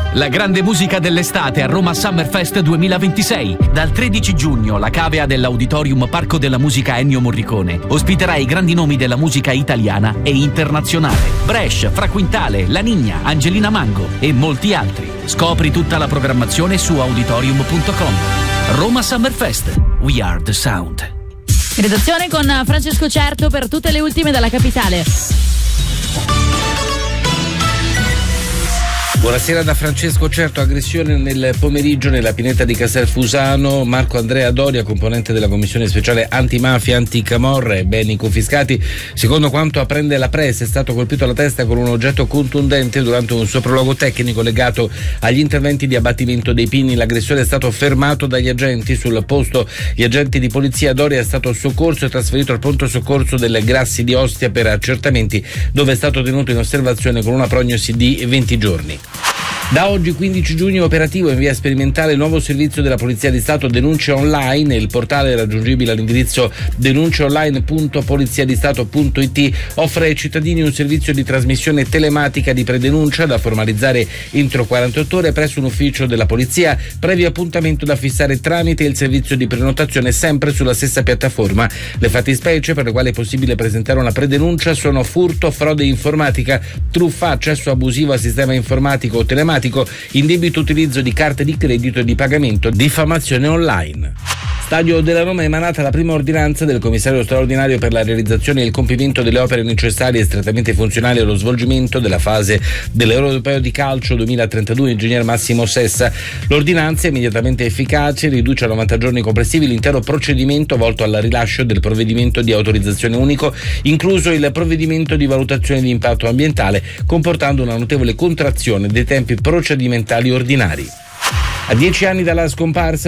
La grande musica dell'estate a Roma Summerfest 2026. Dal 13 giugno la cavea dell'Auditorium Parco della Musica Ennio Morricone ospiterà i grandi nomi della musica italiana e internazionale. Bresh, Fra Quintale, La Niña, Angelina Mango e molti altri. Scopri tutta la programmazione su auditorium.com. Roma Summerfest. We are the sound. Redazione con Francesco Certo per tutte le ultime dalla capitale. Buonasera da Francesco Certo. Aggressione nel pomeriggio nella pineta di Castelfusano. Marco Andrea Doria, componente della commissione speciale antimafia, anticamorra e beni confiscati, secondo quanto apprende la press, è stato colpito alla testa con un oggetto contundente durante un sopralluogo tecnico legato agli interventi di abbattimento dei pini. L'aggressore è stato fermato dagli agenti. Sul posto gli agenti di polizia. Doria è stato soccorso e trasferito al pronto soccorso delle Grassi di Ostia per accertamenti, dove è stato tenuto in osservazione con una prognosi di 20 giorni. Da oggi 15 giugno operativo in via sperimentale il nuovo servizio della Polizia di Stato Denunce Online. Il portale raggiungibile all'indirizzo denunceonline.poliziadistato.it offre ai cittadini un servizio di trasmissione telematica di predenuncia da formalizzare entro 48 ore presso un ufficio della polizia, previo appuntamento da fissare tramite il servizio di prenotazione sempre sulla stessa piattaforma. Le fattispecie per le quali è possibile presentare una predenuncia sono furto, frode informatica, truffa, accesso abusivo al sistema informatico o telematico, indebito utilizzo di carte di credito e di pagamento, diffamazione online. Stadio della Roma è emanata la prima ordinanza del commissario straordinario per la realizzazione e il compimento delle opere necessarie e strettamente funzionali allo svolgimento della fase dell'Europeo di calcio 2032, ingegner Massimo Sessa. L'ordinanza è immediatamente efficace, riduce a 90 giorni complessivi l'intero procedimento volto al rilascio del provvedimento di autorizzazione unico, incluso il provvedimento di valutazione di impatto ambientale, comportando una notevole contrazione dei tempi procedimentali ordinari. A 10 anni dalla scomparsa